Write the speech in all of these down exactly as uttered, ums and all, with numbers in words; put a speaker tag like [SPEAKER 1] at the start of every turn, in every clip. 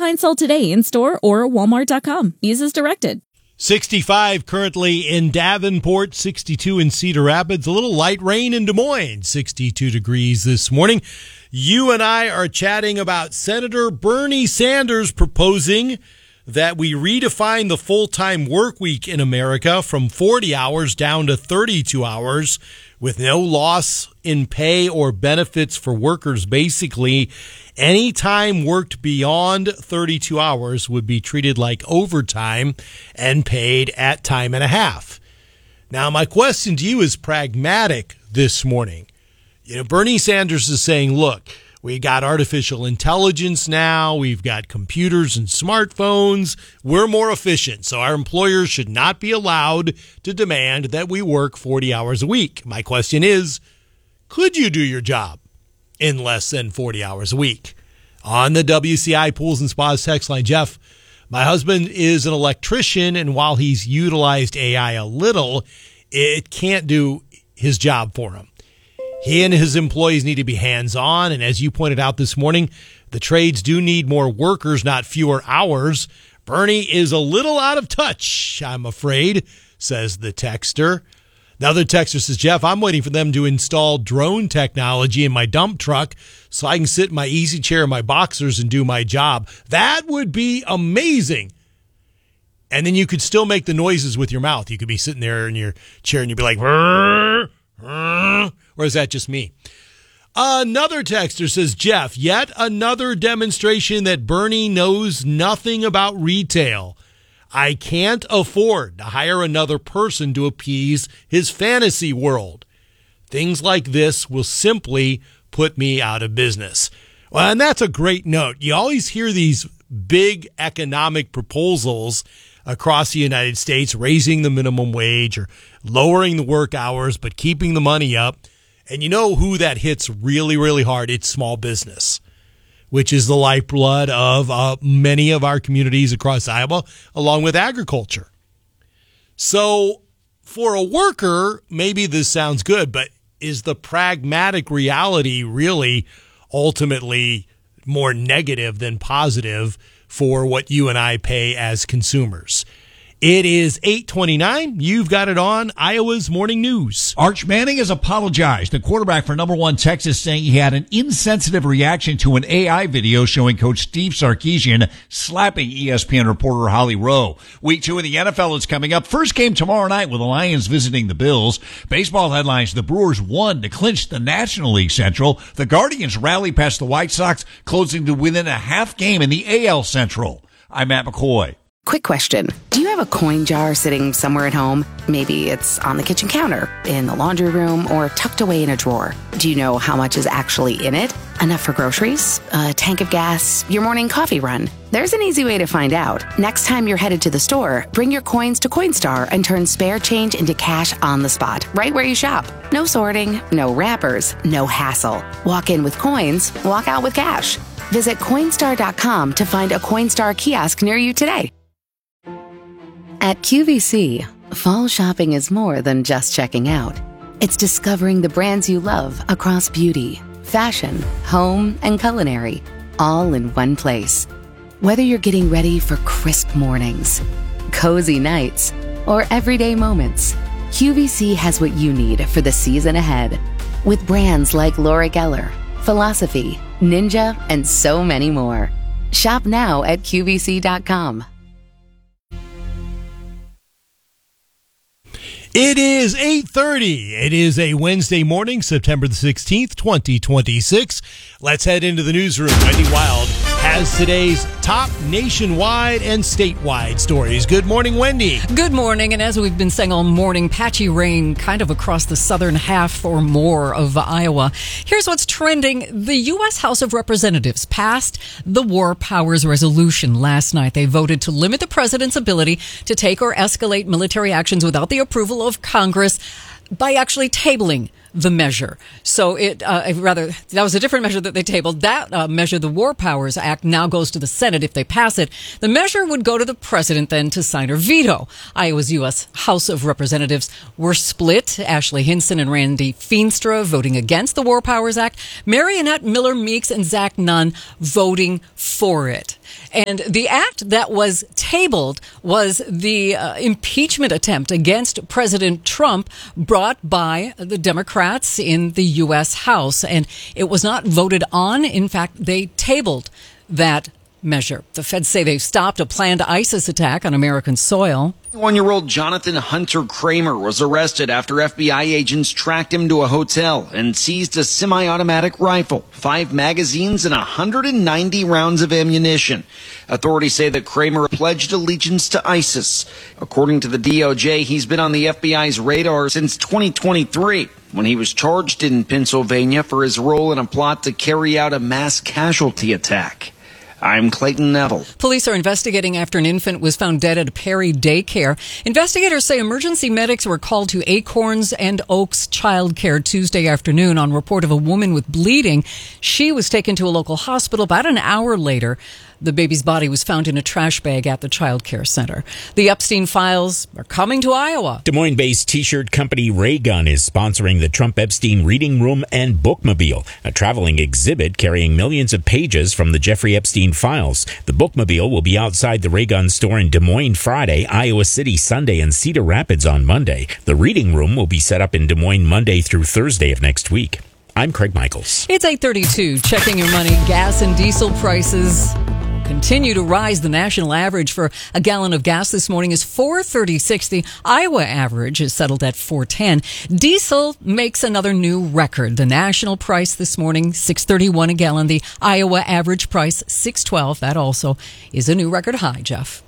[SPEAKER 1] Pine Sol today in store or walmart dot com. Use as directed.
[SPEAKER 2] sixty-five currently in Davenport, sixty-two in Cedar Rapids, a little light rain in Des Moines, sixty-two degrees this morning. You and I are chatting about Senator Bernie Sanders proposing that we redefine the full-time work week in America from forty hours down to thirty-two hours with no loss in pay or benefits for workers. Basically, any time worked beyond thirty-two hours would be treated like overtime and paid at time and a half. Now, my question to you is pragmatic this morning. You know, Bernie Sanders is saying, look, we got artificial intelligence now. We've got computers and smartphones. We're more efficient. So our employers should not be allowed to demand that we work forty hours a week. My question is, could you do your job in less than forty hours a week? On the W C I Pools and Spas text line, Jeff, my husband is an electrician, and while he's utilized A I a little, it can't do his job for him. He and his employees need to be hands-on, and as you pointed out this morning, the trades do need more workers, not fewer hours. Bernie is a little out of touch, I'm afraid, says the texter. Another texter says, Jeff, I'm waiting for them to install drone technology in my dump truck so I can sit in my easy chair in my boxers and do my job. That would be amazing. And then you could still make the noises with your mouth. You could be sitting there in your chair and you'd be like, "Rrr, rrr," or is that just me? Another texter says, Jeff, yet another demonstration that Bernie knows nothing about retail. I can't afford to hire another person to appease his fantasy world. Things like this will simply put me out of business. Well, and that's a great note. You always hear these big economic proposals across the United States, raising the minimum wage or lowering the work hours, but keeping the money up. And you know who that hits really, really hard? It's small business, which is the lifeblood of uh, many of our communities across Iowa, along with agriculture. So for a worker, maybe this sounds good, but is the pragmatic reality really ultimately more negative than positive for what you and I pay as consumers? It is eight twenty-nine. You've got it on Iowa's Morning News.
[SPEAKER 3] Arch Manning has apologized. The quarterback for number one Texas saying he had an insensitive reaction to an A I video showing Coach Steve Sarkisian slapping E S P N reporter Holly Rowe. Week two in the N F L is coming up. First game tomorrow night with the Lions visiting the Bills. Baseball headlines, the Brewers won to clinch the National League Central. The Guardians rally past the White Sox, closing to within a half game in the A L Central. I'm Matt McCoy.
[SPEAKER 4] Quick question. Do you have a coin jar sitting somewhere at home? Maybe it's on the kitchen counter, in the laundry room, or tucked away in a drawer. Do you know how much is actually in it? Enough for groceries? A tank of gas? Your morning coffee run? There's an easy way to find out. Next time you're headed to the store, bring your coins to Coinstar and turn spare change into cash on the spot, right where you shop. No sorting, no wrappers, no hassle. Walk in with coins, walk out with cash. Visit Coinstar dot com to find a Coinstar kiosk near you today. At Q V C, fall shopping is more than just checking out. It's discovering the brands you love across beauty, fashion, home, and culinary, all in one place. Whether you're getting ready for crisp mornings, cozy nights, or everyday moments, Q V C has what you need for the season ahead. With brands like Laura Geller, Philosophy, Ninja, and so many more. Shop now at Q V C dot com.
[SPEAKER 2] It is eight thirty. It is a Wednesday morning, September the sixteenth, twenty twenty-six. Let's head into the newsroom. Wendy Wild has today's top nationwide and statewide stories. Good morning, Wendy.
[SPEAKER 5] Good morning. And as we've been saying all morning, patchy rain kind of across the southern half or more of Iowa. Here's what's trending. The U S House of Representatives passed the War Powers Resolution last night. They voted to limit the president's ability to take or escalate military actions without the approval of Congress by actually tabling the measure. So it, uh, rather, that was a different measure that they tabled. That uh, measure, the War Powers Act, now goes to the Senate if they pass it. The measure would go to the president then to sign or veto. Iowa's U S House of Representatives were split. Ashley Hinson and Randy Feenstra voting against the War Powers Act. Marionette Miller Meeks and Zach Nunn voting for it. And the act that was tabled was the uh, impeachment attempt against President Trump brought by the Democrats in the U S House. And it was not voted on. In fact, they tabled that measure. The feds say they've stopped a planned ISIS attack on American soil.
[SPEAKER 6] twenty-one-year-old Jonathan Hunter Kramer was arrested after F B I agents tracked him to a hotel and seized a semi-automatic rifle, five magazines, and one hundred ninety rounds of ammunition. Authorities say that Kramer pledged allegiance to ISIS. According to the D O J, he's been on the F B I's radar since twenty twenty-three, when he was charged in Pennsylvania for his role in a plot to carry out a mass casualty attack. I'm Clayton Neville.
[SPEAKER 5] Police are investigating after an infant was found dead at a Perry daycare. Investigators say emergency medics were called to Acorns and Oaks Child Care Tuesday afternoon on report of a woman with bleeding. She was taken to a local hospital. About an hour later, the baby's body was found in a trash bag at the child care center. The Epstein files are coming to Iowa.
[SPEAKER 7] Des Moines-based t-shirt company Raygun is sponsoring the Trump Epstein Reading Room and Bookmobile, a traveling exhibit carrying millions of pages from the Jeffrey Epstein files. The Bookmobile will be outside the Raygun store in Des Moines Friday, Iowa City Sunday, and Cedar Rapids on Monday. The Reading Room will be set up in Des Moines Monday through Thursday of next week. I'm Craig Michaels.
[SPEAKER 5] It's eight thirty-two. Checking your money. Gas and diesel prices continue to rise. The national average for a gallon of gas this morning is four thirty-six. The Iowa average is settled at four ten. Diesel makes another new record. The national price this morning, six thirty-one a gallon. The Iowa average price, six twelve. That also is a new record high, Jeff.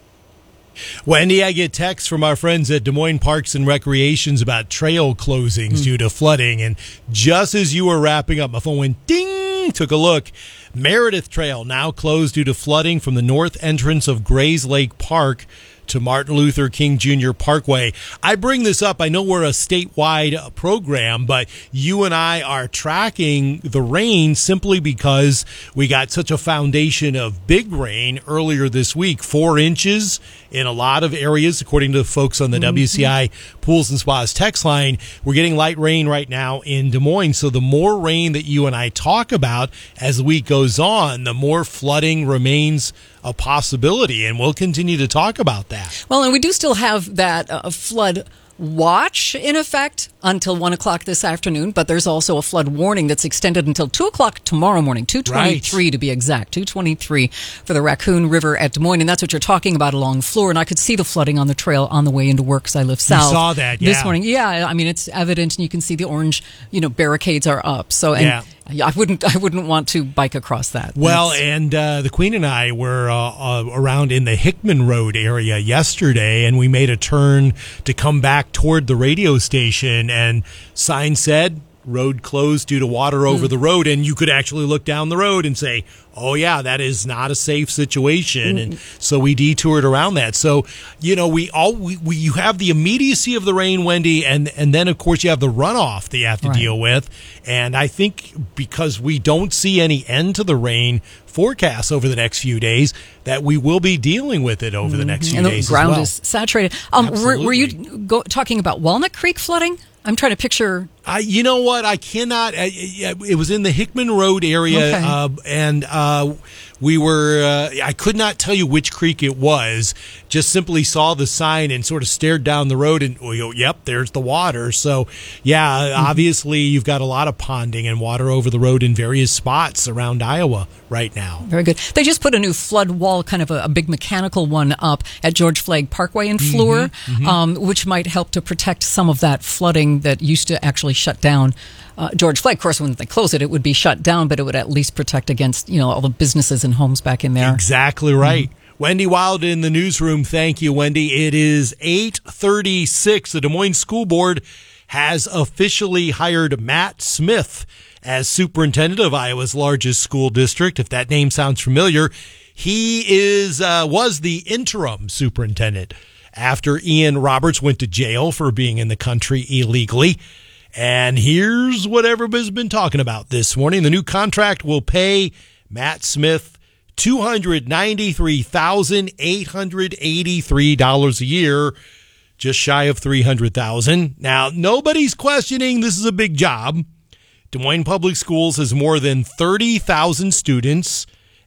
[SPEAKER 2] Wendy, I get texts from our friends at Des Moines Parks and Recreations about trail closings mm. due to flooding. And just as you were wrapping up, my phone went ding, took a look. Meredith Trail now closed due to flooding from the north entrance of Grays Lake Park to Martin Luther King Junior Parkway. I bring this up. I know we're a statewide program, but you and I are tracking the rain simply because we got such a foundation of big rain earlier this week, four inches in a lot of areas, according to folks on the mm-hmm. W C I Pools and Spas text line. We're getting light rain right now in Des Moines. So the more rain that you and I talk about as the week goes on, the more flooding remains a possibility, and we'll continue to talk about that.
[SPEAKER 5] Well, and we do still have that uh, flood watch in effect until one o'clock this afternoon, but there's also a flood warning that's extended until two o'clock tomorrow morning, two twenty-three right. to be exact, two twenty-three for the Raccoon River at Des Moines, and that's what you're talking about along Fleur, and I could see the flooding on the trail on the way into work because I live south.
[SPEAKER 2] You saw that, yeah.
[SPEAKER 5] This morning, yeah, I mean, it's evident, and you can see the orange, you know, barricades are up, so, and
[SPEAKER 2] yeah.
[SPEAKER 5] I wouldn't. I wouldn't want to bike across that.
[SPEAKER 2] Well,
[SPEAKER 5] That's...
[SPEAKER 2] and uh, the Queen and I were uh, uh, around in the Hickman Road area yesterday, and we made a turn to come back toward the radio station, and sign said road closed due to water over mm. the road, and you could actually look down the road and say, oh yeah, that is not a safe situation. Mm. And so we detoured around that. So, you know, we all we, we you have the immediacy of the rain, Wendy, and and then of course you have the runoff that you have to right. deal with. And I think because we don't see any end to the rain forecasts over the next few days, that we will be dealing with it over mm-hmm. the next few
[SPEAKER 5] and
[SPEAKER 2] days.
[SPEAKER 5] The ground
[SPEAKER 2] as well.
[SPEAKER 5] is saturated. Um, were, were you go, talking about Walnut Creek flooding? I'm trying to picture.
[SPEAKER 2] I, you know what? I cannot. I, it was in the Hickman Road area,
[SPEAKER 5] okay.
[SPEAKER 2] uh, and uh, we were. Uh, I could not tell you which creek it was. Just simply saw the sign and sort of stared down the road, and oh, yep, there's the water. So, yeah, mm-hmm. obviously you've got a lot of ponding and water over the road in various spots around Iowa right now.
[SPEAKER 5] Very good. They just put a new flood wall, kind of a, a big mechanical one, up at George Flagg Parkway in Fleur, mm-hmm, mm-hmm. Um, which might help to protect some of that flooding that used to actually shut down uh, George Flagg. Of course, when they close it, it would be shut down, but it would at least protect against, you know, all the businesses and homes back in there.
[SPEAKER 2] Exactly right. Mm-hmm. Wendy Wild in the newsroom. Thank you, Wendy. It is eight thirty-six. The Des Moines School Board has officially hired Matt Smith as superintendent of Iowa's largest school district. If that name sounds familiar, he is uh, was the interim superintendent after Ian Roberts went to jail for being in the country illegally. And here's what everybody's been talking about this morning. The new contract will pay Matt Smith two hundred ninety-three thousand eight hundred eighty-three dollars a year, just shy of three hundred thousand dollars. Now, nobody's questioning this is a big job. Des Moines Public Schools has more than thirty thousand students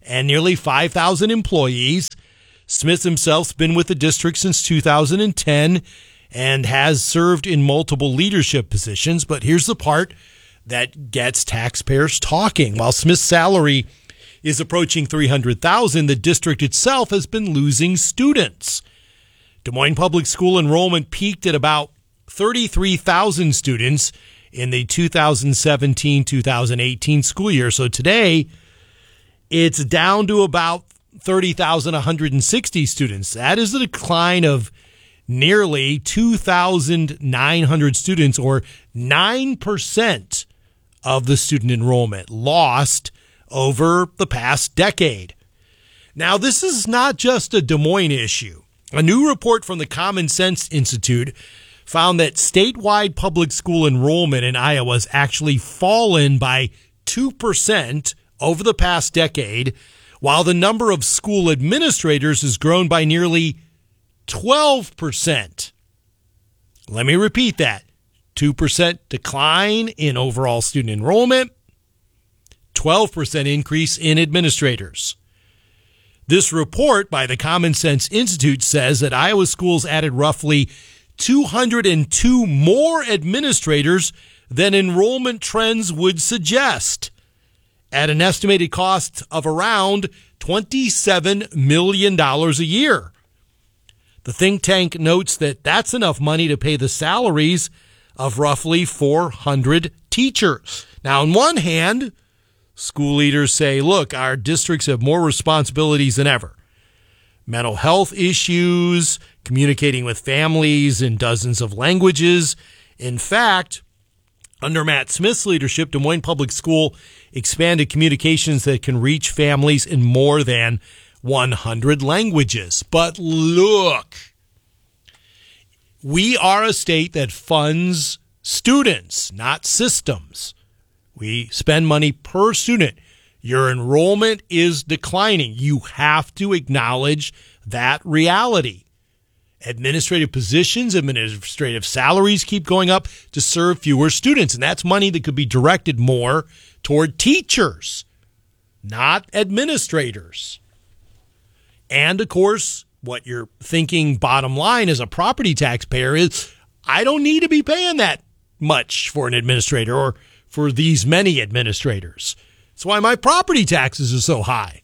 [SPEAKER 2] and nearly five thousand employees. Smith himself's been with the district since two thousand ten and has served in multiple leadership positions. But here's the part that gets taxpayers talking. While Smith's salary is approaching three hundred thousand dollars, the district itself has been losing students. Des Moines Public School enrollment peaked at about thirty-three thousand students in the two thousand seventeen two thousand eighteen school year. So today, it's down to about thirty thousand one hundred sixty students. That is a decline of nearly two thousand nine hundred students, or nine percent of the student enrollment lost over the past decade. Now, this is not just a Des Moines issue. A new report from the Common Sense Institute found that statewide public school enrollment in Iowa has actually fallen by two percent over the past decade, while the number of school administrators has grown by nearly twelve percent. Let me repeat that. two percent decline in overall student enrollment, twelve percent increase in administrators. This report by the Common Sense Institute says that Iowa schools added roughly two hundred two more administrators than enrollment trends would suggest, at an estimated cost of around twenty-seven million dollars a year. The think tank notes that that's enough money to pay the salaries of roughly four hundred teachers. Now, on one hand, school leaders say, look, our districts have more responsibilities than ever. Mental health issues, communicating with families in dozens of languages. In fact, under Matt Smith's leadership, Des Moines Public School expanded communications that can reach families in more than one hundred languages. But look, we are a state that funds students, not systems. We spend money per student. Your enrollment is declining. You have to acknowledge that reality. Administrative positions, administrative salaries keep going up to serve fewer students, and that's money that could be directed more toward teachers, not administrators. And, of course, what you're thinking bottom line as a property taxpayer is, I don't need to be paying that much for an administrator or for these many administrators. That's why my property taxes are so high.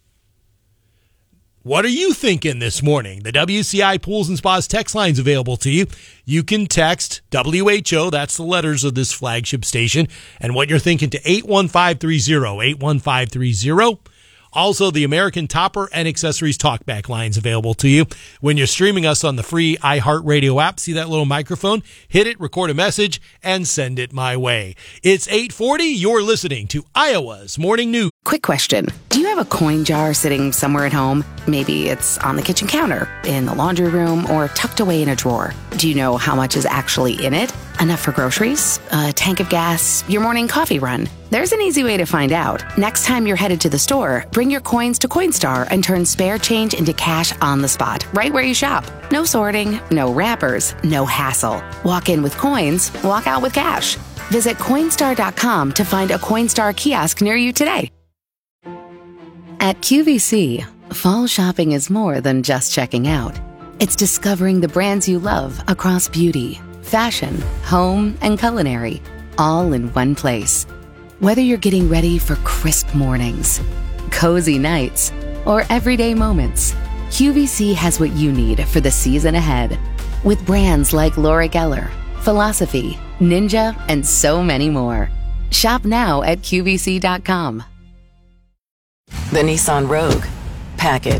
[SPEAKER 2] What are you thinking this morning? The W C I Pools and Spas text line's available to you. You can text W H O, that's the letters of this flagship station, and what you're thinking to eight one five three zero, eight one five three zero. Also, the American Topper and Accessories Talkback line's available to you. When you're streaming us on the free iHeartRadio app, see that little microphone? Hit it, record a message, and send it my way. It's eight forty. You're listening to Iowa's Morning News.
[SPEAKER 4] Quick question. Do you have a coin jar sitting somewhere at home? Maybe it's on the kitchen counter, in the laundry room, or tucked away in a drawer. Do you know how much is actually in it? Enough for groceries, a tank of gas, your morning coffee run? There's an easy way to find out. Next time you're headed to the store, bring your coins to Coinstar and turn spare change into cash on the spot, right where you shop. No sorting, no wrappers, no hassle. Walk in with coins, walk out with cash. Visit Coinstar dot com to find a Coinstar kiosk near you today. At Q V C, fall shopping is more than just checking out. It's discovering the brands you love across beauty, fashion, home, and culinary, all in one place. Whether you're getting ready for crisp mornings, cozy nights, or everyday moments, Q V C has what you need for the season ahead. With brands like Laura Geller, Philosophy, Ninja, and so many more. Shop now at Q V C dot com.
[SPEAKER 8] The Nissan Rogue. Pack it.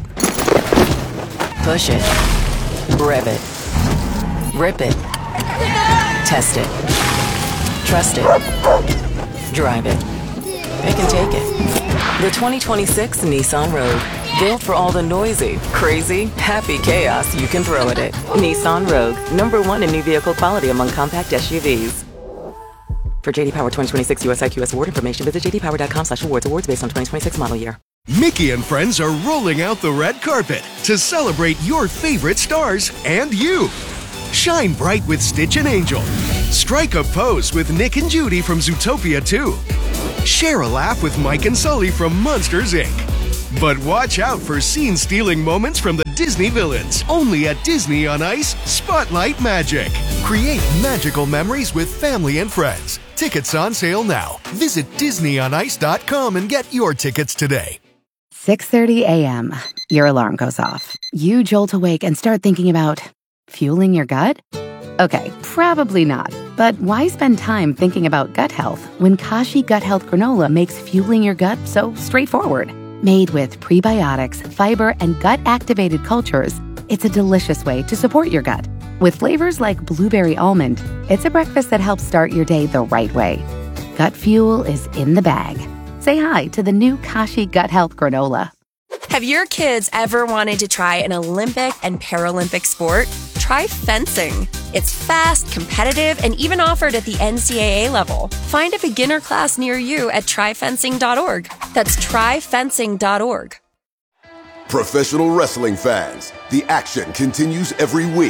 [SPEAKER 8] Push it. Rev it. Rip it. Test it. Trust it. Drive it. It can take it. The twenty twenty-six Nissan Rogue. Built for all the noisy, crazy, happy chaos you can throw at it. Nissan Rogue. Number one in new vehicle quality among compact S U Vs. For J D Power twenty twenty-six U S I Q S award information, visit j d power dot com slash awards. Awards based on twenty twenty-six model year.
[SPEAKER 9] Mickey and friends are rolling out the red carpet to celebrate your favorite stars and you. Shine bright with Stitch and Angel. Strike a pose with Nick and Judy from Zootopia two. Share a laugh with Mike and Sully from Monsters, Incorporated. But watch out for scene-stealing moments from the Disney villains. Only at Disney on Ice, Spotlight Magic. Create magical memories with family and friends. Tickets on sale now. Visit disney on ice dot com and get your tickets today.
[SPEAKER 4] six thirty a.m. Your alarm goes off. You jolt awake and start thinking about fueling your gut? Okay, probably not. But why spend time thinking about gut health when Kashi Gut Health Granola makes fueling your gut so straightforward? Made with prebiotics, fiber, and gut-activated cultures, it's a delicious way to support your gut. With flavors like blueberry almond, it's a breakfast that helps start your day the right way. Gut fuel is in the bag. Say hi to the new Kashi Gut Health Granola.
[SPEAKER 10] Have your kids ever wanted to try an Olympic and Paralympic sport? Try fencing. It's fast, competitive, and even offered at the N C double A level. Find a beginner class near you at try fencing dot org. That's try fencing dot org.
[SPEAKER 11] Professional wrestling fans, the action continues every week.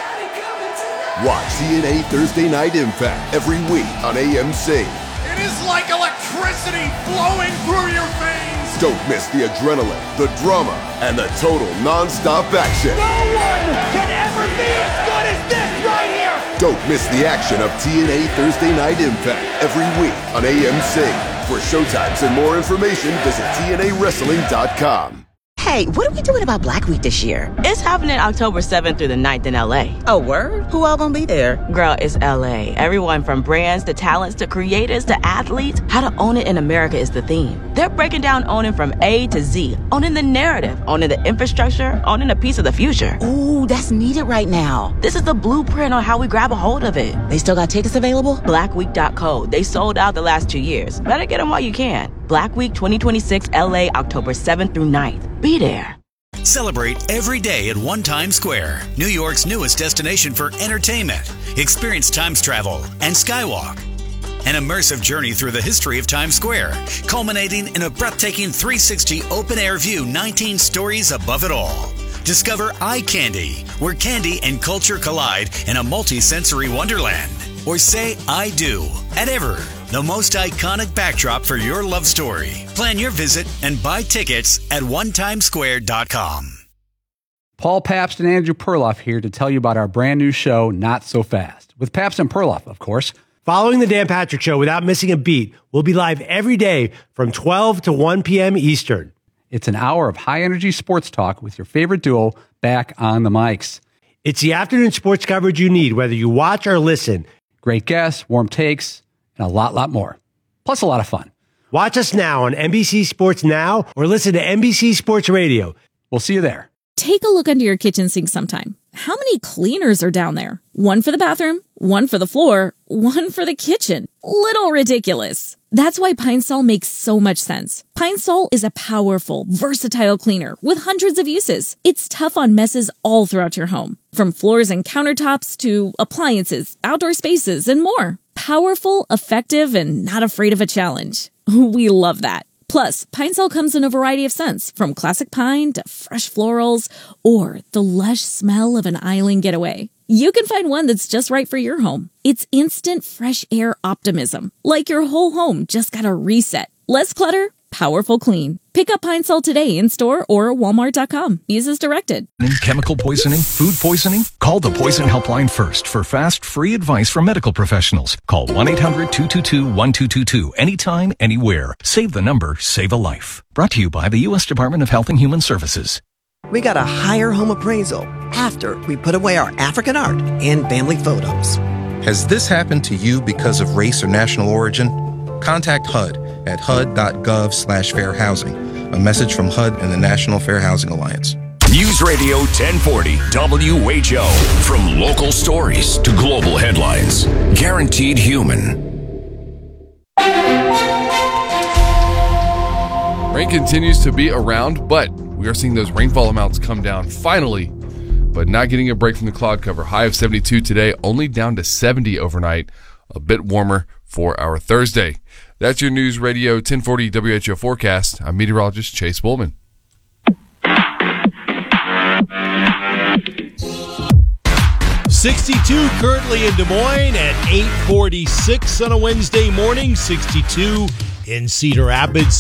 [SPEAKER 11] Watch T N A Thursday Night Impact every week on A M C.
[SPEAKER 12] It is like electricity flowing through your veins.
[SPEAKER 11] Don't miss the adrenaline, the drama, and the total non-stop action.
[SPEAKER 12] No one can ever be as good as this right here.
[SPEAKER 11] Don't miss the action of T N A Thursday Night Impact every week on A M C. For showtimes and more information, visit T N A wrestling dot com.
[SPEAKER 13] Hey, what are we doing about Black Week this year?
[SPEAKER 14] It's happening October seventh through the ninth in L A.
[SPEAKER 13] Oh, word? Who all gonna be there?
[SPEAKER 14] Girl, it's L A. Everyone from brands to talents to creators to athletes. How to own it in America is the theme. They're breaking down owning from A to Z. Owning the narrative, owning the infrastructure, owning a piece of the future.
[SPEAKER 13] Ooh, that's needed right now.
[SPEAKER 14] This is the blueprint on how we grab a hold of it.
[SPEAKER 13] They still got tickets available?
[SPEAKER 14] black week dot co. They sold out the last two years. Better get them while you can. Black Week twenty twenty-six L A, October seventh through ninth. Be there.
[SPEAKER 15] Celebrate every day at One Times Square, New York's newest destination for entertainment. Experience Times travel and Skywalk. An immersive journey through the history of Times Square, culminating in a breathtaking three sixty open-air view, nineteen stories above it all. Discover Eye Candy, where candy and culture collide in a multi-sensory wonderland. Or say I do at Ever, the most iconic backdrop for your love story. Plan your visit and buy tickets at one times square dot com.
[SPEAKER 16] Paul Pabst and Andrew Perloff here to tell you about our brand new show, Not So Fast, with Pabst and Perloff, of course.
[SPEAKER 17] Following the Dan Patrick Show without missing a beat, we'll be live every day from twelve to one p.m. Eastern.
[SPEAKER 16] It's an hour of high-energy sports talk with your favorite duo back on the mics.
[SPEAKER 17] It's the afternoon sports coverage you need, whether you watch or listen.
[SPEAKER 16] Great guests, warm takes, and a lot, lot more. Plus a lot of fun.
[SPEAKER 17] Watch us now on N B C Sports Now or listen to N B C Sports Radio.
[SPEAKER 16] We'll see you there.
[SPEAKER 1] Take a look under your kitchen sink sometime. How many cleaners are down there? One for the bathroom, one for the floor, one for the kitchen. Little ridiculous. That's why Pine Sol makes so much sense. Pine Sol is a powerful, versatile cleaner with hundreds of uses. It's tough on messes all throughout your home, from floors and countertops to appliances, outdoor spaces, and more. Powerful, effective, and not afraid of a challenge. We love that. Plus, Pine Sol comes in a variety of scents, from classic pine to fresh florals, or the lush smell of an island getaway. You can find one that's just right for your home. It's instant fresh air optimism, like your whole home just got a reset. Less clutter, powerful clean. Pick up Pine Sol today in store or walmart dot com. Use as directed.
[SPEAKER 18] Chemical poisoning? Food poisoning? Call the Poison Helpline first for fast, free advice from medical professionals. Call one eight hundred two two two one two two two anytime, anywhere. Save the number, save a life. Brought to you by the U S Department of Health and Human Services.
[SPEAKER 19] We got a higher home appraisal after we put away our African art and family photos.
[SPEAKER 20] Has this happened to you because of race or national origin? Contact H U D at H U D dot gov slash fair housing. A message from H U D and the National Fair Housing Alliance.
[SPEAKER 21] News Radio ten forty W H O. From local stories to global headlines. Guaranteed human.
[SPEAKER 22] Rain continues to be around, but we are seeing those rainfall amounts come down finally, but not getting a break from the cloud cover. High of seventy-two today, only down to seventy overnight. A bit warmer for our Thursday. That's your News Radio ten forty W H O forecast. I'm meteorologist Chase Woolman.
[SPEAKER 2] sixty-two currently in Des Moines at eight forty-six on a Wednesday morning. sixty-two In Cedar Rapids,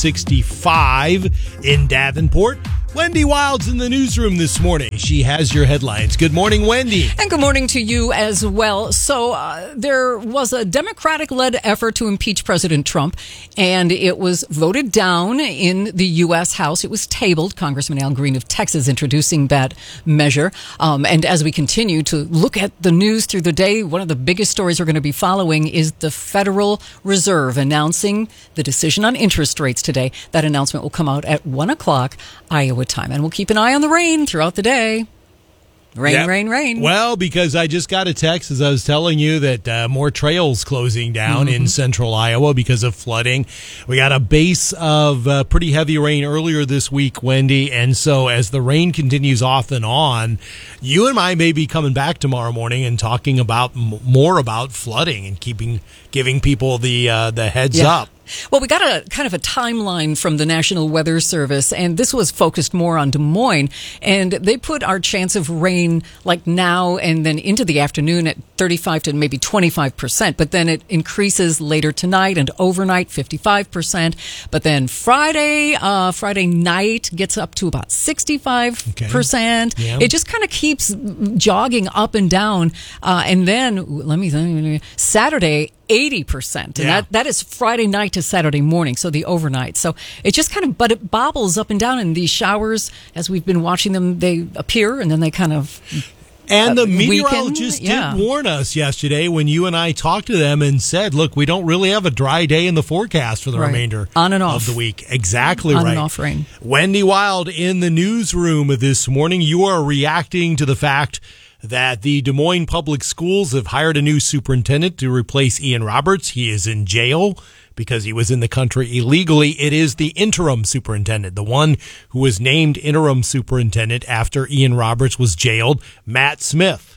[SPEAKER 2] sixty-five. In Davenport, Wendy Wild's in the newsroom this morning. She has your headlines. Good morning, Wendy.
[SPEAKER 5] And good morning to you as well. So uh, there was a Democratic-led effort to impeach President Trump, and it was voted down in the U S House. It was tabled. Congressman Al Green of Texas introducing that measure. Um, and as we continue to look at the news through the day, one of the biggest stories we're going to be following is the Federal Reserve announcing the decision on interest rates today. That announcement will come out at one o'clock Iowa time, and we'll keep an eye on the rain throughout the day. Rain,
[SPEAKER 2] Yep.
[SPEAKER 5] rain, rain.
[SPEAKER 2] Well, because I just got a text as I was telling you that uh, more trails closing down
[SPEAKER 5] Mm-hmm.
[SPEAKER 2] in central Iowa because of flooding. We got a base of uh, pretty heavy rain earlier this week, Wendy, and so as the rain continues off and on, you and I may be coming back tomorrow morning and talking about m- more about flooding and keeping giving people the uh, the heads
[SPEAKER 5] Yeah.
[SPEAKER 2] up.
[SPEAKER 5] Well, we got a kind of a timeline from the National Weather Service, and this was focused more on Des Moines, and they put our chance of rain like now and then into the afternoon at thirty-five to maybe twenty-five percent, but then it increases later tonight and overnight fifty-five percent, but then Friday, uh, Friday night gets up to about sixty-five percent.
[SPEAKER 3] Okay. Yeah.
[SPEAKER 5] It just kind of keeps jogging up and down, uh, and then, let me think, Saturday, eighty percent. And
[SPEAKER 3] Yeah.
[SPEAKER 5] that, that is Friday night to Saturday morning, so the overnight. So it just kind of, but it bobbles up and down in these showers as we've been watching them. They appear and then they kind of.
[SPEAKER 2] And the
[SPEAKER 5] uh,
[SPEAKER 2] meteorologist
[SPEAKER 5] weaken. Yeah.
[SPEAKER 2] did warn us yesterday when you and I talked to them and said, look, we don't really have a dry day in the forecast for the
[SPEAKER 5] Right.
[SPEAKER 2] remainder
[SPEAKER 5] On and off.
[SPEAKER 2] of the week. Exactly
[SPEAKER 5] On
[SPEAKER 2] right.
[SPEAKER 5] and off rain.
[SPEAKER 2] Wendy Wild in the newsroom this morning. You are reacting to the fact that the Des Moines Public Schools have hired a new superintendent to replace Ian Roberts. He is in jail because he was in the country illegally. It is the interim superintendent, the one who was named interim superintendent after Ian Roberts was jailed, Matt Smith.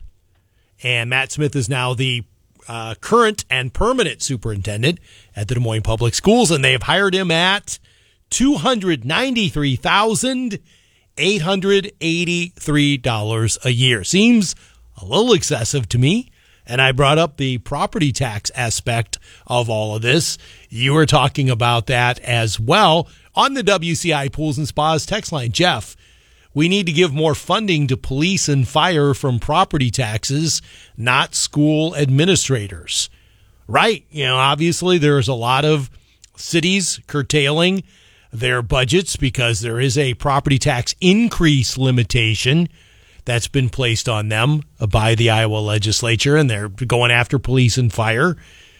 [SPEAKER 2] And Matt Smith is now the uh, current and permanent superintendent at the Des Moines Public Schools, and they have hired him at two hundred ninety-three thousand eight hundred eighty-three dollars a year. Seems a little excessive to me. And I brought up the property tax aspect of all of this. You were talking about that as well on the W C I Pools and Spas text line. Jeff, we need to give more funding to police and fire from property taxes, not school administrators. Right. You know, obviously there's a lot of cities curtailing their budgets because there is a property tax increase limitation that's been placed on them by the Iowa legislature, and they're going after police and fire.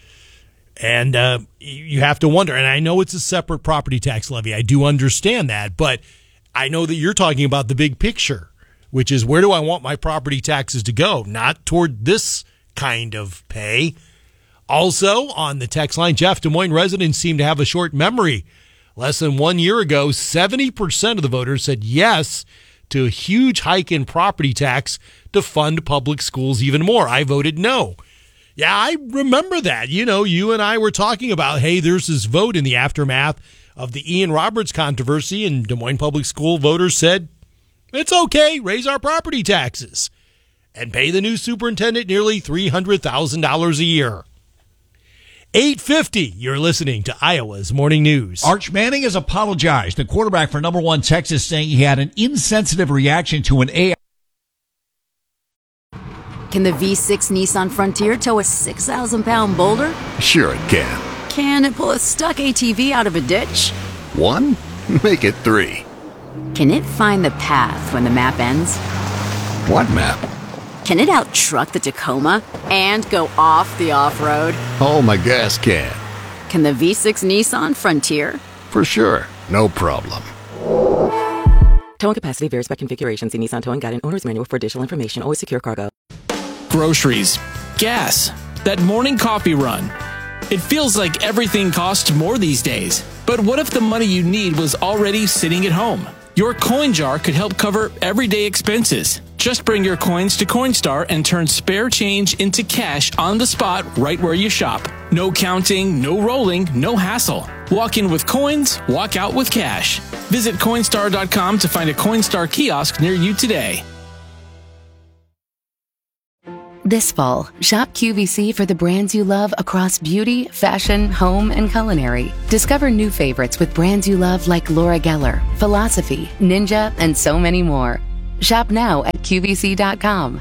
[SPEAKER 2] And uh, you have to wonder, and I know it's a separate property tax levy. I do understand that, but I know that you're talking about the big picture, which is where do I want my property taxes to go? Not toward this kind of pay. Also, on the text line, Jeff, Des Moines residents seem to have a short memory. Less than one year ago, seventy percent of the voters said yes to a huge hike in property tax to fund public schools even more. I voted no. Yeah, I remember that. You know, you and I were talking about, hey, there's this vote in the aftermath of the Ian Roberts controversy, and Des Moines Public School voters said, it's okay, raise our property taxes and pay the new superintendent nearly three hundred thousand dollars a year. eight fifty, you're listening to Iowa's Morning News.
[SPEAKER 3] Arch Manning has apologized. The quarterback for number one Texas saying he had an insensitive reaction to an A I.
[SPEAKER 6] Can the V six Nissan Frontier tow a six thousand pound boulder?
[SPEAKER 11] Sure it can.
[SPEAKER 6] Can it pull a stuck A T V out of a ditch?
[SPEAKER 11] One? Make it three.
[SPEAKER 6] Can it find the path when the map ends?
[SPEAKER 11] What map?
[SPEAKER 6] Can it out-truck the Tacoma and go off the off-road?
[SPEAKER 11] Oh, my gas can.
[SPEAKER 6] Can the V six Nissan Frontier?
[SPEAKER 11] For sure. No problem.
[SPEAKER 23] Towing capacity varies by configuration. See Nissan Towing Guide and Owner's Manual for additional information. Always secure cargo.
[SPEAKER 24] Groceries, gas, that morning coffee run. It feels like everything costs more these days. But what if the money you need was already sitting at home? Your coin jar could help cover everyday expenses. Just bring your coins to Coinstar and turn spare change into cash on the spot right where you shop. No counting, no rolling, no hassle. Walk in with coins, walk out with cash. Visit Coinstar dot com to find a Coinstar kiosk near you today.
[SPEAKER 4] This fall, shop Q V C for the brands you love across beauty, fashion, home, and culinary. Discover new favorites with brands you love like Laura Geller, Philosophy, Ninja, and so many more. Shop now at Q V C dot com.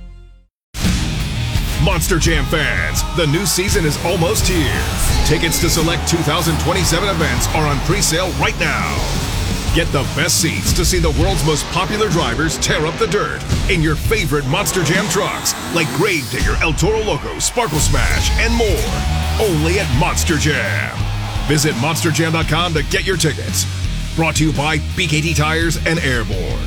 [SPEAKER 21] Monster Jam fans, the new season is almost here. Tickets to select two thousand twenty-seven events are on pre-sale right now. Get the best seats to see the world's most popular drivers tear up the dirt in your favorite Monster Jam trucks like Gravedigger, El Toro Loco, Sparkle Smash, and more. Only at Monster Jam. Visit monster jam dot com to get your tickets. Brought to you by B K T Tires and Airborne.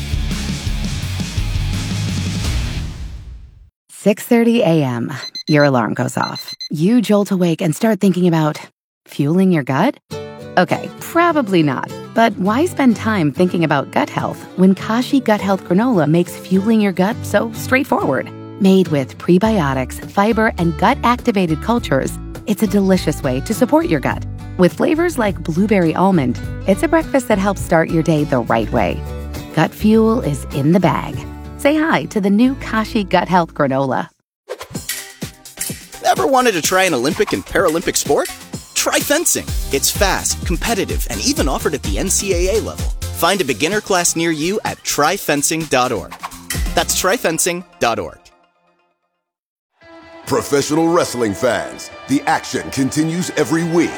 [SPEAKER 4] six thirty a.m. Your alarm goes off. You jolt awake and start thinking about fueling your gut? Okay, probably not. But why spend time thinking about gut health when Kashi Gut Health Granola makes fueling your gut so straightforward? Made with prebiotics, fiber, and gut-activated cultures, it's a delicious way to support your gut. With flavors like blueberry almond, it's a breakfast that helps start your day the right way. Gut fuel is in the bag. Say hi to the new Kashi Gut Health Granola.
[SPEAKER 7] Ever wanted to try an Olympic and Paralympic sport? Try fencing. It's fast, competitive, and even offered at the N C double A level. Find a beginner class near you at try fencing dot org. That's try fencing dot org.
[SPEAKER 11] Professional wrestling fans, the action continues every week.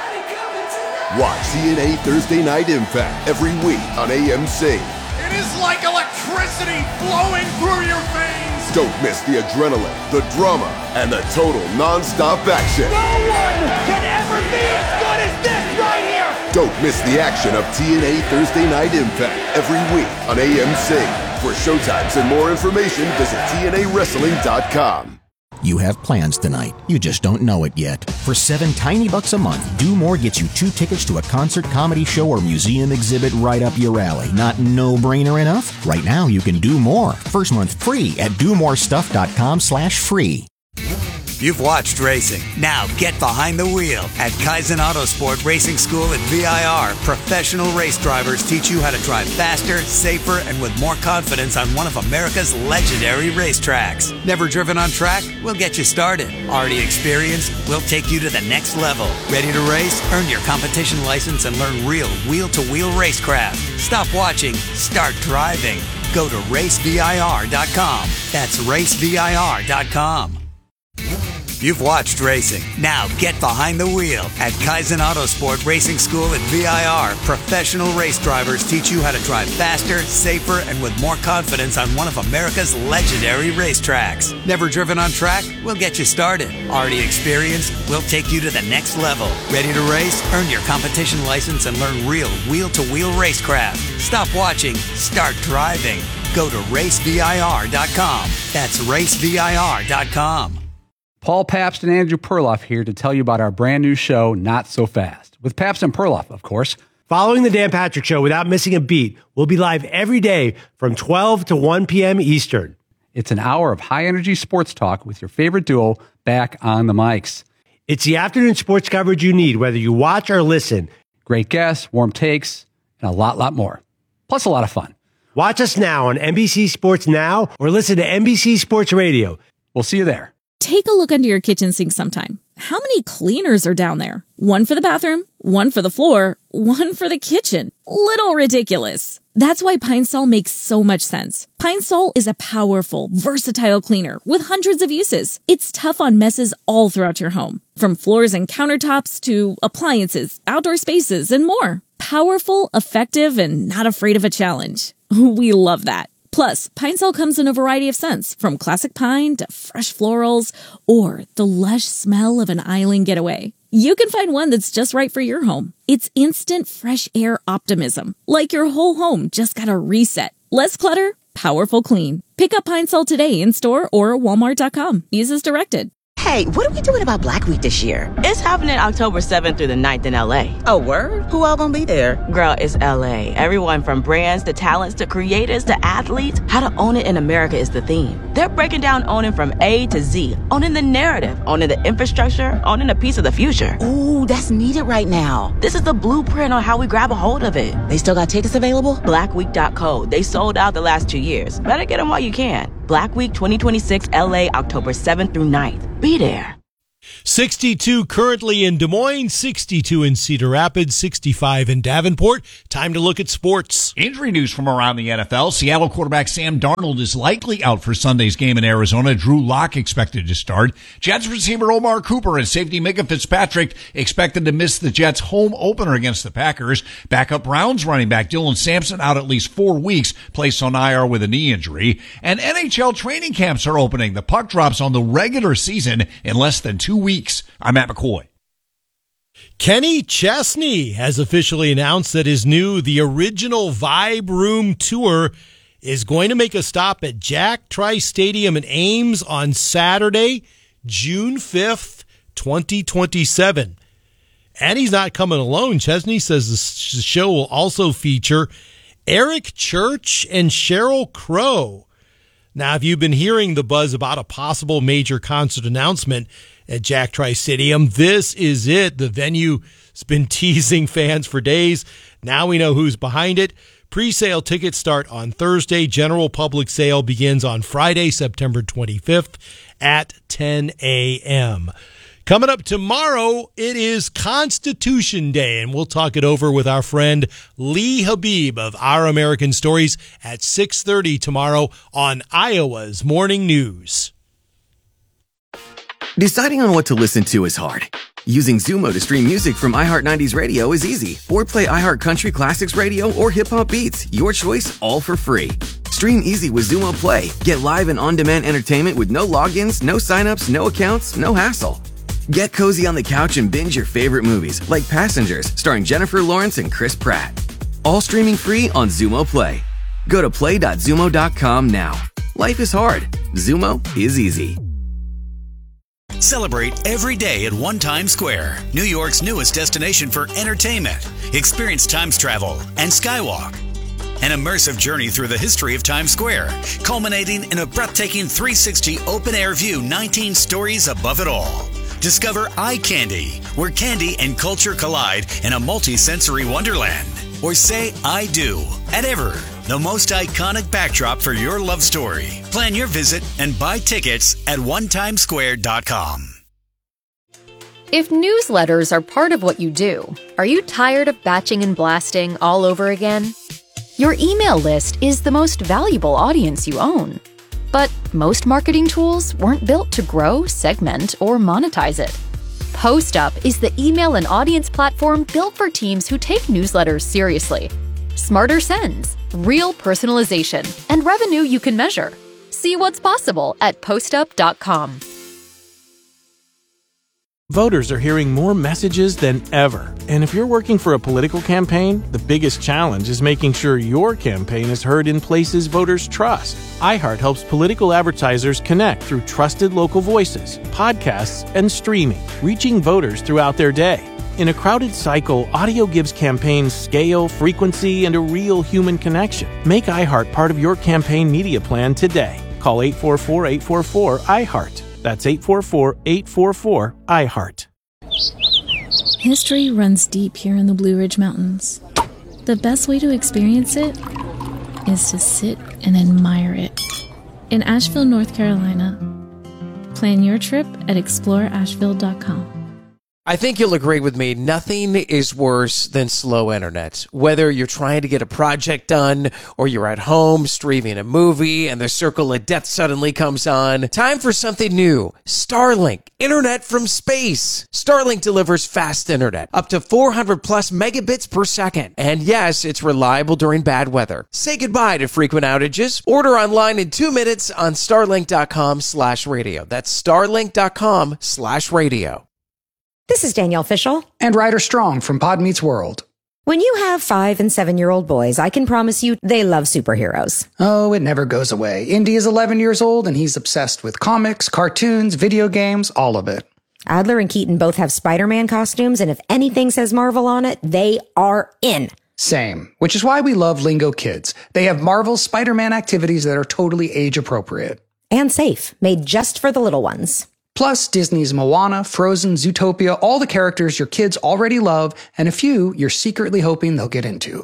[SPEAKER 11] Watch T N A Thursday Night Impact every week on A M C.
[SPEAKER 12] It is like electricity flowing through your veins.
[SPEAKER 11] Don't miss the adrenaline, the drama, and the total non-stop action.
[SPEAKER 12] No one can ever be as good as this right here.
[SPEAKER 11] Don't miss the action of T N A Thursday Night Impact every week on A M C. For showtimes and more information, visit T N A wrestling dot com.
[SPEAKER 8] You have plans tonight. You just don't know it yet. For seven tiny bucks a month, Do More gets you two tickets to a concert, comedy show, or museum exhibit right up your alley. Not no-brainer enough? Right now, you can do more. First month free at do more stuff dot com slash free.
[SPEAKER 15] You've watched racing. Now get behind the wheel. At Kaizen Autosport Racing School at V I R, professional race drivers teach you how to drive faster, safer, and with more confidence on one of America's legendary racetracks. Never driven on track? We'll get you started. Already experienced? We'll take you to the next level. Ready to race? Earn your competition license and learn real wheel-to-wheel racecraft. Stop watching. Start driving. Go to race V I R dot com. That's race V I R dot com. You've watched racing. Now get behind the wheel. At Kaizen Autosport Racing School at V I R, professional race drivers teach you how to drive faster, safer, and with more confidence on one of America's legendary racetracks. Never driven on track? We'll get you started. Already experienced? We'll take you to the next level. Ready to race? Earn your competition license and learn real wheel-to-wheel racecraft. Stop watching. Start driving. Go to race V I R dot com. That's race V I R dot com.
[SPEAKER 16] Paul Pabst and Andrew Perloff here to tell you about our brand new show, Not So Fast, with Pabst and Perloff, of course.
[SPEAKER 17] Following the Dan Patrick Show without missing a beat, we'll be live every day from twelve to one p.m. Eastern.
[SPEAKER 16] It's an hour of high-energy sports talk with your favorite duo back on the mics.
[SPEAKER 17] It's the afternoon sports coverage you need, whether you watch or listen.
[SPEAKER 16] Great guests, warm takes, and a lot, lot more. Plus a lot of fun.
[SPEAKER 17] Watch us now on N B C Sports Now or listen to N B C Sports Radio.
[SPEAKER 16] We'll see you there.
[SPEAKER 1] Take a look under your kitchen sink sometime. How many cleaners are down there? One for the bathroom, one for the floor, one for the kitchen. Little ridiculous. That's why Pine Sol makes so much sense. Pine Sol is a powerful, versatile cleaner with hundreds of uses. It's tough on messes all throughout your home, from floors and countertops to appliances, outdoor spaces, and more. Powerful, effective, and not afraid of a challenge. We love that. Plus, Pine Sol comes in a variety of scents, from classic pine to fresh florals or the lush smell of an island getaway. You can find one that's just right for your home. It's instant fresh air optimism, like your whole home just got a reset. Less clutter, powerful clean. Pick up Pine Sol today in store or walmart dot com. Use as directed.
[SPEAKER 13] Hey, what are we doing about Black Week this year?
[SPEAKER 14] It's happening October seventh through the ninth in L A.
[SPEAKER 13] Oh, word? Who all gonna be there?
[SPEAKER 14] Girl, it's L A. Everyone from brands to talents to creators to athletes. How to own it in America is the theme. They're breaking down owning from A to Z. Owning the narrative, owning the infrastructure, owning a piece of the future.
[SPEAKER 13] Ooh, that's needed right now.
[SPEAKER 14] This is the blueprint on how we grab a hold of it.
[SPEAKER 13] They still got tickets available?
[SPEAKER 14] black week dot co. They sold out the last two years. Better get them while you can. Black Week twenty twenty-six L A, October seventh through ninth. Be there.
[SPEAKER 2] sixty-two currently in Des Moines, sixty-two in Cedar Rapids, sixty-five in Davenport. Time to look at sports.
[SPEAKER 3] Injury news from around the N F L. Seattle quarterback Sam Darnold is likely out for Sunday's game in Arizona. Drew Lock expected to start. Jets receiver Omar Cooper and safety Micah Fitzpatrick expected to miss the Jets' home opener against the Packers. Backup Browns running back Dylan Sampson out at least four weeks, placed on I R with a knee injury. And N H L training camps are opening. The puck drops on the regular season in less than two weeks. I'm Matt McCoy.
[SPEAKER 2] Kenny Chesney has officially announced that his new The Original Vibe Room Tour is going to make a stop at Jack Trice Stadium in Ames on Saturday, June fifth, twenty twenty-seven. And he's not coming alone. Chesney says the show will also feature Eric Church and Sheryl Crow. Now, if you've been hearing the buzz about a possible major concert announcement at Jack Trice Stadium, this is it. The venue's been teasing fans for days. Now we know who's behind it. Pre-sale tickets start on Thursday. General public sale begins on Friday, September twenty-fifth at ten a.m. Coming up tomorrow, it is Constitution Day, and we'll talk it over with our friend Lee Habib of Our American Stories at six thirty tomorrow on Iowa's Morning News.
[SPEAKER 9] Deciding on what to listen to is hard. Using Zumo to stream music from iHeart nineties Radio is easy. Or play iHeart Country Classics Radio or Hip Hop Beats. Your choice, all for free. Stream easy with Zumo Play. Get live and on-demand entertainment with no logins, no signups, no accounts, no hassle. Get cozy on the couch and binge your favorite movies, like Passengers, starring Jennifer Lawrence and Chris Pratt. All streaming free on Zumo Play. Go to play dot zumo dot com now. Life is hard. Zumo is easy.
[SPEAKER 15] Celebrate every day at One Times Square, New York's newest destination for entertainment. Experience Times travel and Skywalk. An immersive journey through the history of Times Square, culminating in a breathtaking three sixty open-air view, nineteen stories above it all. Discover Eye Candy, where candy and culture collide in a multi-sensory wonderland. Or say I do at Ever, the most iconic backdrop for your love story. Plan your visit and buy tickets at one times square dot com.
[SPEAKER 10] If newsletters are part of what you do, are you tired of batching and blasting all over again? Your email list is the most valuable audience you own. But most marketing tools weren't built to grow, segment, or monetize it. PostUp is the email and audience platform built for teams who take newsletters seriously. Smarter sends, real personalization, and revenue you can measure. See what's possible at postup dot com.
[SPEAKER 18] Voters are hearing more messages than ever. And if you're working for a political campaign, the biggest challenge is making sure your campaign is heard in places voters trust. iHeart helps political advertisers connect through trusted local voices, podcasts, and streaming, reaching voters throughout their day. In a crowded cycle, audio gives campaigns scale, frequency, and a real human connection. Make iHeart part of your campaign media plan today. Call eight four four, eight four four, I heart. That's eight four four, eight four four, I heart.
[SPEAKER 1] History runs deep here in the Blue Ridge Mountains. The best way to experience it is to sit and admire it. In Asheville, North Carolina. Plan your trip at explore asheville dot com.
[SPEAKER 19] I think you'll agree with me, nothing is worse than slow internet. Whether you're trying to get a project done or you're at home streaming a movie and the circle of death suddenly comes on, time for something new. Starlink, internet from space. Starlink delivers fast internet, up to four hundred plus megabits per second. And yes, it's reliable during bad weather. Say goodbye to frequent outages. Order online in two minutes on starlink dot com slash radio. That's starlink dot com slash radio.
[SPEAKER 25] This is Danielle Fishel.
[SPEAKER 26] And Ryder Strong from Pod Meets World.
[SPEAKER 25] When you have five and seven-year-old boys, I can promise you they love superheroes.
[SPEAKER 26] Oh, it never goes away. Indy is eleven years old, and he's obsessed with comics, cartoons, video games, all of it.
[SPEAKER 25] Adler and Keaton both have Spider-Man costumes, and if anything says Marvel on it, they are in.
[SPEAKER 26] Same, which is why we love Lingo Kids. They have Marvel's Spider-Man activities that are totally age-appropriate.
[SPEAKER 25] And safe, made just for the little ones.
[SPEAKER 26] Plus, Disney's Moana, Frozen, Zootopia, all the characters your kids already love, and a few you're secretly hoping they'll get into.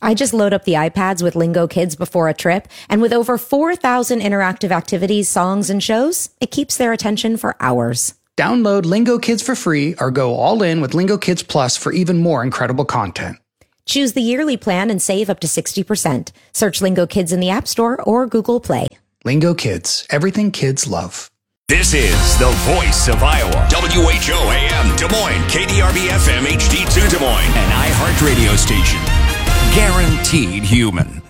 [SPEAKER 25] I just load up the iPads with Lingo Kids before a trip, and with over four thousand interactive activities, songs, and shows, it keeps their attention for hours.
[SPEAKER 26] Download Lingo Kids for free or go all in with Lingo Kids Plus for even more incredible content.
[SPEAKER 25] Choose the yearly plan and save up to sixty percent. Search Lingo Kids in the App Store or Google Play.
[SPEAKER 26] Lingo Kids, everything kids love.
[SPEAKER 5] This is the voice of Iowa. W H O A M Des Moines, K D R B F M H D two Des Moines, an iHeart radio station. Guaranteed human.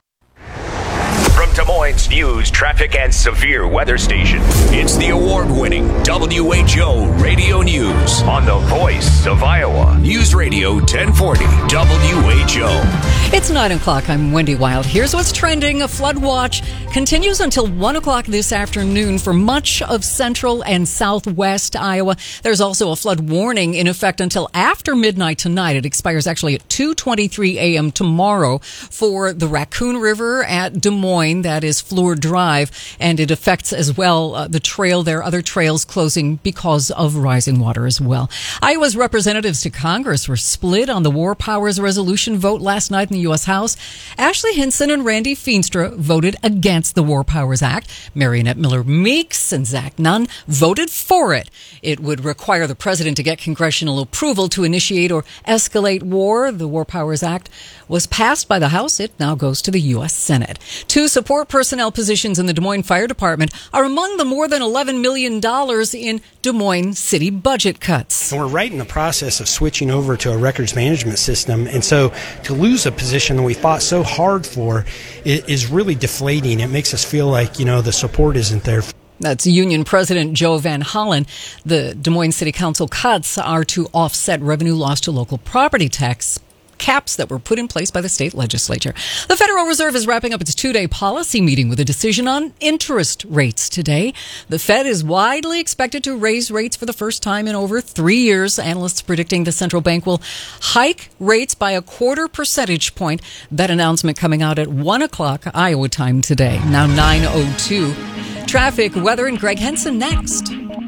[SPEAKER 5] From Des Moines News, traffic, and severe weather station, it's the award-winning W H O Radio News on the voice of Iowa. News Radio ten forty W H O.
[SPEAKER 6] It's nine o'clock. I'm Wendy Wild. Here's what's trending. A flood watch continues until one o'clock this afternoon for much of central and southwest Iowa. There's also a flood warning in effect until after midnight tonight. It expires actually at two twenty-three a.m. tomorrow for the Raccoon River at Des Moines. That is Fleur Drive. And it affects as well uh, the trail there. Other trails closing because of rising water as well. Iowa's representatives to Congress were split on the War Powers Resolution vote last night in the U S House. Ashley Hinson and Randy Feenstra voted against the War Powers Act. Marionette Miller Meeks and Zach Nunn voted for it. It would require the president to get congressional approval to initiate or escalate war. The War Powers Act was passed by the House. It now goes to the U S Senate. Two support personnel positions in the Des Moines Fire Department are among the more than eleven million dollars in Des Moines city budget cuts.
[SPEAKER 20] And we're right in the process of switching over to a records management system. And so to lose a position that we fought so hard for is really deflating. It makes us feel like, you know, the support isn't there.
[SPEAKER 6] That's Union President Joe Van Hollen. The Des Moines City Council cuts are to offset revenue lost to local property tax caps that were put in place by the state legislature. The Federal Reserve is wrapping up its two-day policy meeting with a decision on interest rates today. The Fed is widely expected to raise rates for the first time in over three years. Analysts predicting the central bank will hike rates by a quarter percentage point. That announcement coming out at one o'clock Iowa time today. Now nine oh two. Traffic, weather, and Greg Henson next.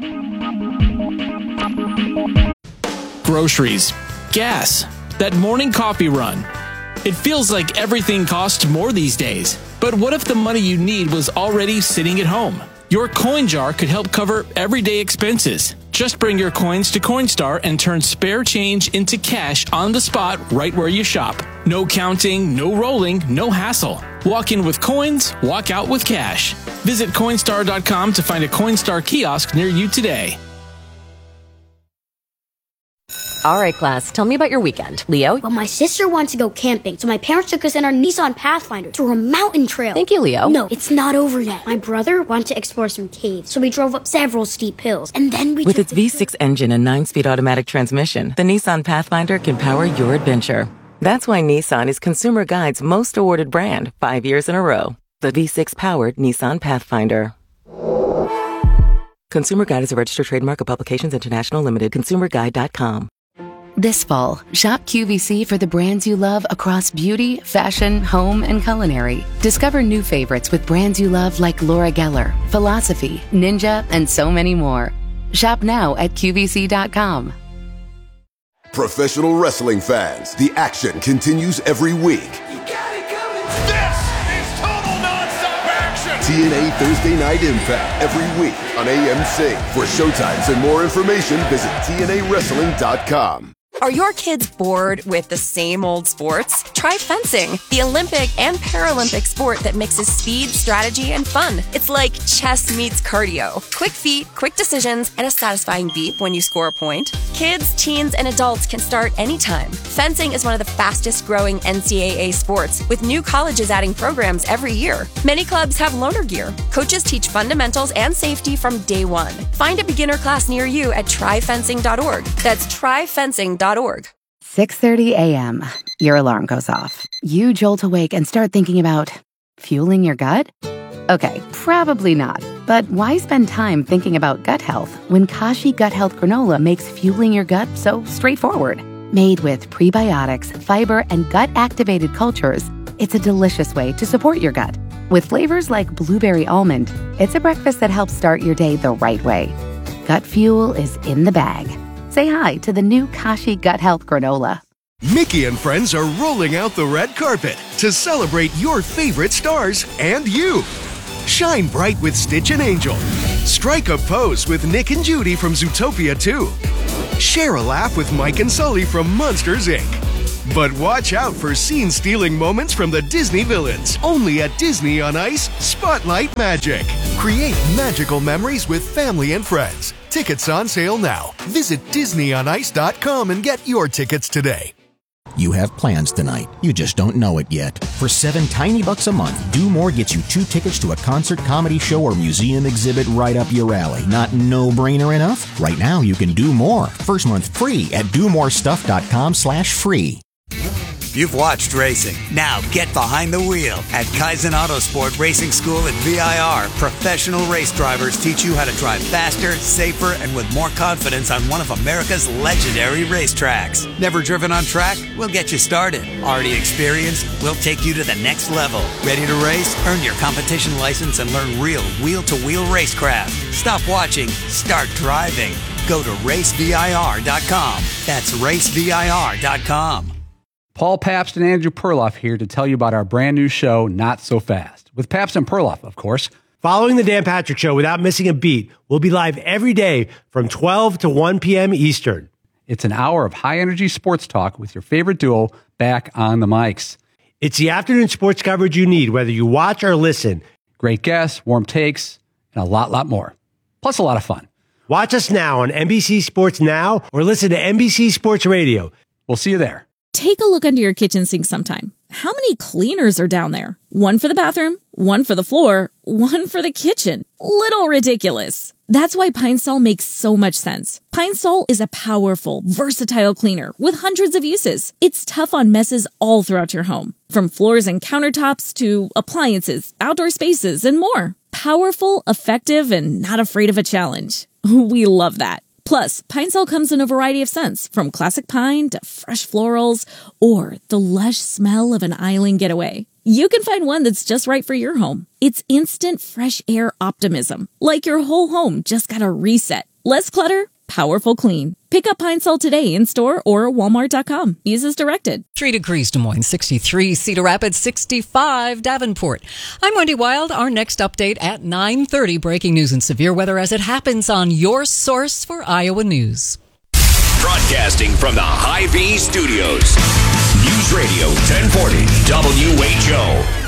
[SPEAKER 22] Groceries, gas, that morning coffee run. It feels like everything costs more these days. But what if the money you need was already sitting at home? Your coin jar could help cover everyday expenses. Just bring your coins to Coinstar and turn spare change into cash on the spot right where you shop. No counting, no rolling, no hassle. Walk in with coins, walk out with cash. Visit Coinstar dot com to find a Coinstar kiosk near you today.
[SPEAKER 23] All right, class, tell me about your weekend. Leo?
[SPEAKER 24] Well, my sister wants to go camping, so my parents took us in our Nissan Pathfinder to a mountain trail.
[SPEAKER 23] Thank you, Leo.
[SPEAKER 24] No, it's not over yet. My brother wanted to explore some caves, so we drove up several steep hills, and then we
[SPEAKER 27] With its V six engine and nine-speed automatic transmission, the Nissan Pathfinder can power your adventure. That's why Nissan is Consumer Guide's most awarded brand five years in a row. The V six-powered Nissan Pathfinder. Consumer Guide is a registered trademark of Publications International Limited. consumer guide dot com.
[SPEAKER 4] This fall, shop Q V C for the brands you love across beauty, fashion, home, and culinary. Discover new favorites with brands you love like Laura Geller, Philosophy, Ninja, and so many more. Shop now at Q V C dot com.
[SPEAKER 11] Professional wrestling fans, the action continues every week.
[SPEAKER 12] This is total nonstop action!
[SPEAKER 11] T N A Thursday Night Impact every week on A M C. For showtimes and more information, visit T N A wrestling dot com.
[SPEAKER 28] Are your kids bored with the same old sports? Try fencing, the Olympic and Paralympic sport that mixes speed, strategy, and fun. It's like chess meets cardio. Quick feet, quick decisions, and a satisfying beep when you score a point. Kids, teens, and adults can start anytime. Fencing is one of the fastest growing N C double A sports, with new colleges adding programs every year. Many clubs have loaner gear. Coaches teach fundamentals and safety from day one. Find a beginner class near you at try fencing dot org. That's try fencing dot org.
[SPEAKER 4] six thirty a.m. Your alarm goes off. You jolt awake and start thinking about fueling your gut? Okay, probably not. But why spend time thinking about gut health when Kashi Gut Health Granola makes fueling your gut so straightforward? Made with prebiotics, fiber, and gut-activated cultures, it's a delicious way to support your gut. With flavors like blueberry almond, it's a breakfast that helps start your day the right way. Gut fuel is in the bag. Say hi to the new Kashi Gut Health Granola.
[SPEAKER 3] Mickey and friends are rolling out the red carpet to celebrate your favorite stars and you. Shine bright with Stitch and Angel. Strike a pose with Nick and Judy from Zootopia two. Share a laugh with Mike and Sully from Monsters, Incorporated. But watch out for scene-stealing moments from the Disney villains. Only at Disney on Ice Spotlight Magic. Create magical memories with family and friends. Tickets on sale now. Visit disney on ice dot com and get your tickets today.
[SPEAKER 7] You have plans tonight. You just don't know it yet. For seven tiny bucks a month, Do More gets you two tickets to a concert, comedy show, or museum exhibit right up your alley. Not no-brainer enough? Right now, you can do more. First month free at do more stuff dot com slash free.
[SPEAKER 15] You've watched racing. Now get behind the wheel. At Kaizen Autosport Racing School at V I R, professional race drivers teach you how to drive faster, safer, and with more confidence on one of America's legendary racetracks. Never driven on track? We'll get you started. Already experienced? We'll take you to the next level. Ready to race? Earn your competition license and learn real wheel-to-wheel racecraft. Stop watching. Start driving. Go to race V I R dot com. That's race V I R dot com.
[SPEAKER 8] Paul Pabst and Andrew Perloff here to tell you about our brand new show, Not So Fast, with Pabst and Perloff, of course.
[SPEAKER 13] Following the Dan Patrick Show without missing a beat, we'll be live every day from twelve to one p.m. Eastern.
[SPEAKER 8] It's an hour of high-energy sports talk with your favorite duo back on the mics.
[SPEAKER 13] It's the afternoon sports coverage you need, whether you watch or listen.
[SPEAKER 8] Great guests, warm takes, and a lot, lot more. Plus a lot of fun.
[SPEAKER 13] Watch us now on N B C Sports Now or listen to N B C Sports Radio.
[SPEAKER 8] We'll see you there.
[SPEAKER 1] Take a look under your kitchen sink sometime. How many cleaners are down there? One for the bathroom, one for the floor, one for the kitchen. Little ridiculous. That's why Pine Sol makes so much sense. Pine Sol is a powerful, versatile cleaner with hundreds of uses. It's tough on messes all throughout your home, from floors and countertops to appliances, outdoor spaces, and more. Powerful, effective, and not afraid of a challenge. We love that. Plus, Pine Sol comes in a variety of scents, from classic pine to fresh florals or the lush smell of an island getaway. You can find one that's just right for your home. It's instant fresh air optimism, like your whole home just got a reset. Less clutter, powerful clean. Pick up Pine Sol today in store or walmart dot com. Use as directed.
[SPEAKER 6] Three degrees Des Moines, sixty-three. Cedar Rapids, sixty-five. Davenport. I'm Wendy Wild. Our next update at nine thirty. Breaking news and severe weather as it happens on your source for Iowa news.
[SPEAKER 5] Broadcasting from the Hy-Vee Studios. News Radio ten forty W H O.